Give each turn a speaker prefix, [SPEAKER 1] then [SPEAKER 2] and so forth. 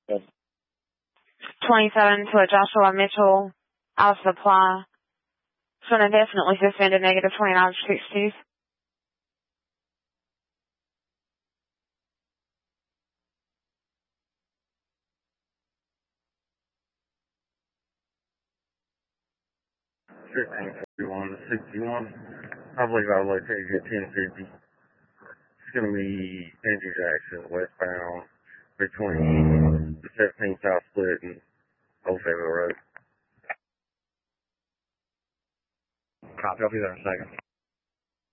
[SPEAKER 1] 27 to a Joshua Mitchell, out of supply. Showing indefinitely suspended, negative 29.60.
[SPEAKER 2] Sure, 41 to 61. I believe I'll locate you at 1050. It's going to be Andrew Jackson, westbound, between the 17 South Split and Old Fayetteville Road. Copy, I'll be there in a second.